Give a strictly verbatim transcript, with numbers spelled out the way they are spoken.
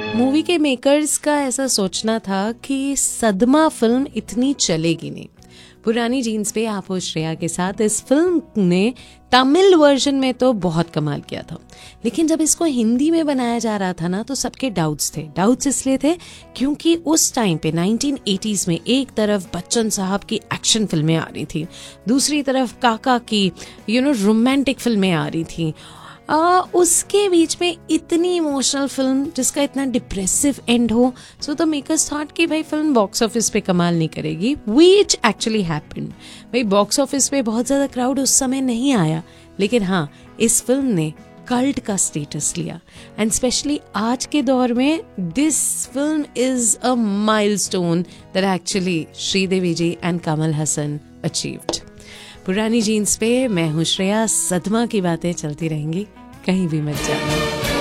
Movie के makers का ऐसा सोचना था कि सदमा फिल्म इतनी चलेगी नहीं। पुरानी जीन्स पे आप हो श्रेया के साथ इस फिल्म ने तमिल वर्जन में तो बहुत कमाल किया था, लेकिन जब इसको हिंदी में बनाया जा रहा था ना तो सबके डाउट्स थे। डाउट्स इसलिए थे क्योंकि उस टाइम पे नाइनटीन एटीज़ में एक तरफ बच्चन साहब की एक्शन फिल्में आ रही थी, दूसरी तरफ काका की यू नो रोमांटिक फिल्में आ रही थी। आ, उसके बीच में इतनी इमोशनल फिल्म जिसका इतना डिप्रेसिव एंड हो, सो द मेकर्स थॉट कि भाई फिल्म बॉक्स ऑफिस पे कमाल नहीं करेगी, व्हिच एक्चुअली हैपेंड। भाई बॉक्स ऑफिस पे बहुत ज़्यादा क्राउड उस समय नहीं आया, लेकिन हाँ इस फिल्म ने कल्ट का स्टेटस लिया एंड स्पेशली आज के दौर में this film is a milestone that actually Sridevi ji and Kamal Haasan achieved. पुरानी जीन्स पे मैं हूँ श्रेया, सदमा की बातें चलती रहेंगी, कहीं भी मत जाना।